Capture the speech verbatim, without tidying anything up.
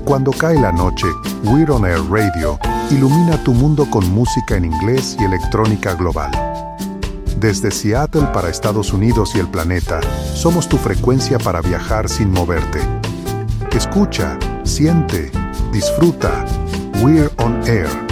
cuando cae la noche, We're On Air Radio ilumina tu mundo con música en inglés y electrónica global. Desde Seattle para Estados Unidos y el planeta, somos tu frecuencia para viajar sin moverte. Escucha, siente, disfruta. We're On Air.